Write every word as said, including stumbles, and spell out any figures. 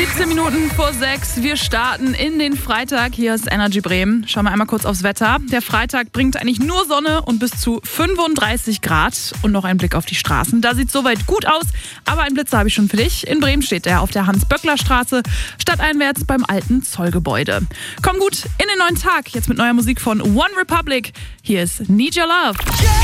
siebzehn Minuten vor sechs. Wir starten in den Freitag. Hier ist Energy Bremen. Schauen wir einmal kurz aufs Wetter. Der Freitag bringt eigentlich nur Sonne und bis zu fünfunddreißig Grad. Und noch ein Blick auf die Straßen. Da sieht es soweit gut aus. Aber einen Blitzer habe ich schon für dich. In Bremen steht er auf der Hans-Böckler-Straße, stadteinwärts beim alten Zollgebäude. Komm gut in den neuen Tag. Jetzt mit neuer Musik von One Republic. Hier ist Need Your Love. Yeah!